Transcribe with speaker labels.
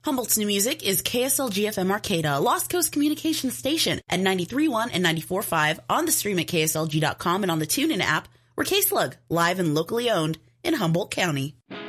Speaker 1: Humboldt's new music is KSLG-FM Arcata, a Lost Coast communications station at 93.1 and 94.5 on the stream at KSLG.com and on the TuneIn app. We're K-Slug, live and locally owned in Humboldt County.